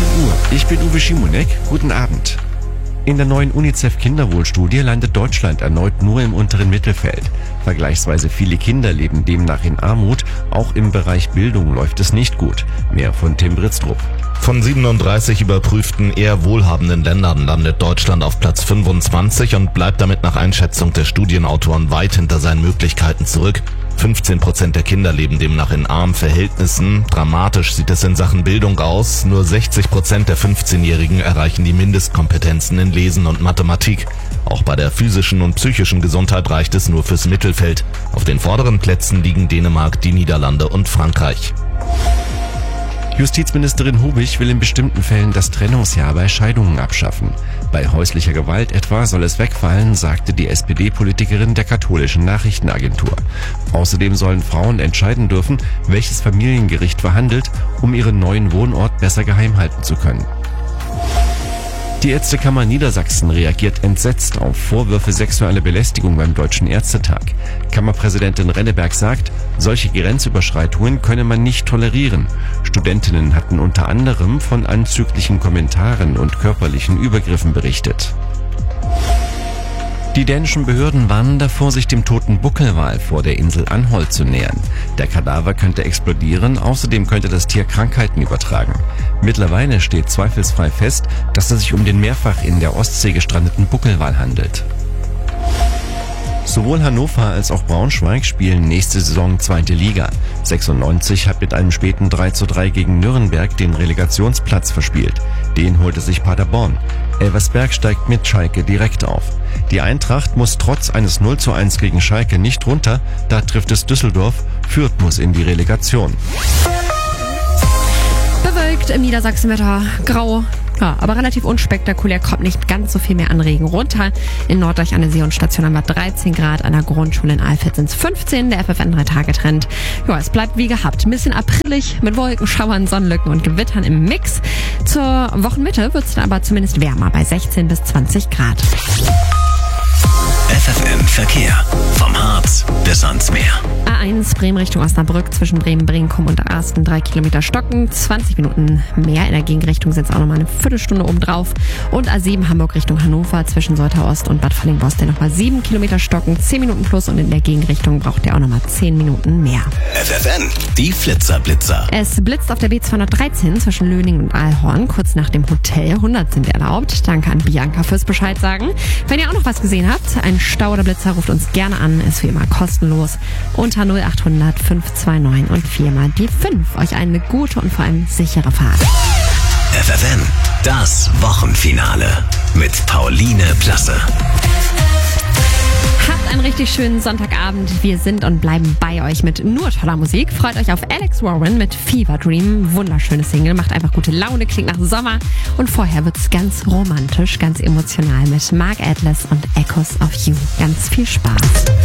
19 Uhr. Ich bin Uwe Schimonek. Guten Abend. In der neuen UNICEF-Kinderwohlstudie landet Deutschland erneut nur im unteren Mittelfeld. Vergleichsweise viele Kinder leben demnach in Armut. Auch im Bereich Bildung läuft es nicht gut. Mehr von Tim Britztrup. Von 37 überprüften eher wohlhabenden Ländern landet Deutschland auf Platz 25 und bleibt damit nach Einschätzung der Studienautoren weit hinter seinen Möglichkeiten zurück. 15% der Kinder leben demnach in armen Verhältnissen. Dramatisch sieht es in Sachen Bildung aus. Nur 60% der 15-Jährigen erreichen die Mindestkompetenzen in Lesen und Mathematik. Auch bei der physischen und psychischen Gesundheit reicht es nur fürs Mittelfeld. Auf den vorderen Plätzen liegen Dänemark, die Niederlande und Frankreich. Justizministerin Hubich will in bestimmten Fällen das Trennungsjahr bei Scheidungen abschaffen. Bei häuslicher Gewalt etwa soll es wegfallen, sagte die SPD-Politikerin der katholischen Nachrichtenagentur. Außerdem sollen Frauen entscheiden dürfen, welches Familiengericht verhandelt, um ihren neuen Wohnort besser geheim halten zu können. Die Ärztekammer Niedersachsen reagiert entsetzt auf Vorwürfe sexueller Belästigung beim Deutschen Ärztetag. Kammerpräsidentin Renneberg sagt, solche Grenzüberschreitungen könne man nicht tolerieren. Studentinnen hatten unter anderem von anzüglichen Kommentaren und körperlichen Übergriffen berichtet. Die dänischen Behörden warnen davor, sich dem toten Buckelwal vor der Insel Anholt zu nähern. Der Kadaver könnte explodieren, außerdem könnte das Tier Krankheiten übertragen. Mittlerweile steht zweifelsfrei fest, dass es sich um den mehrfach in der Ostsee gestrandeten Buckelwal handelt. Sowohl Hannover als auch Braunschweig spielen nächste Saison 2. Liga. 96 hat mit einem späten 3:3 gegen Nürnberg den Relegationsplatz verspielt. Den holte sich Paderborn. Elversberg steigt mit Schalke direkt auf. Die Eintracht muss trotz eines 0:1 gegen Schalke nicht runter, da trifft es Düsseldorf. Fürth muss in die Relegation. Bewölkt im Niedersachsenwetter, grau. Ja, aber relativ unspektakulär, kommt nicht ganz so viel mehr an Regen runter. In Norddeich an der See und Station haben wir 13 Grad, an der Grundschule in Alfeld sind es 15, der FFN 3-Tage-Trend. Ja, es bleibt wie gehabt, ein bisschen aprilig mit Wolken, Schauern, Sonnenlücken und Gewittern im Mix. Zur Wochenmitte wird es dann aber zumindest wärmer, bei 16 bis 20 Grad. FFN Verkehr. Vom Harz bis ans Meer. A1 Bremen Richtung Osnabrück, zwischen Bremen-Brinkum und Arsten 3 Kilometer stocken, 20 Minuten mehr. In der Gegenrichtung sind es auch nochmal eine Viertelstunde obendrauf. Und A7 Hamburg Richtung Hannover, zwischen Soltau Ost und Bad Falling-Bosten nochmal 7 Kilometer stocken, 10 Minuten plus. Und in der Gegenrichtung braucht ihr auch nochmal 10 Minuten mehr. FFN, die Flitzer-Blitzer. Es blitzt auf der B213 zwischen Löningen und Aalhorn, kurz nach dem Hotel. 100 sind erlaubt. Danke an Bianca fürs Bescheid sagen. Wenn ihr auch noch was gesehen habt, ein Stau oder Blitzer, ruft uns gerne an. Ist wie immer kostenlos. Unter 0800 529 und 4 mal die 5. Euch eine gute und vor allem sichere Fahrt. FFN, das Wochenfinale mit Pauline Plasse. Habt einen richtig schönen Sonntagabend. Wir sind und bleiben bei euch mit nur toller Musik. Freut euch auf Alex Warren mit Fever Dream. Wunderschöne Single, macht einfach gute Laune, klingt nach Sommer. Und vorher wird's ganz romantisch, ganz emotional mit Mark Atlas und Echoes of You. Ganz viel Spaß.